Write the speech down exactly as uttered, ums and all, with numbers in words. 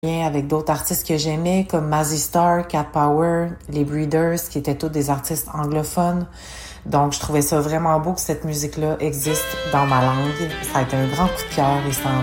lien avec d'autres artistes que j'aimais, comme Mazzy Star, Cat Power, les Breeders, qui étaient tous des artistes anglophones. Donc, je trouvais ça vraiment beau que cette musique-là existe dans ma langue. Ça a été un grand coup de cœur et ça en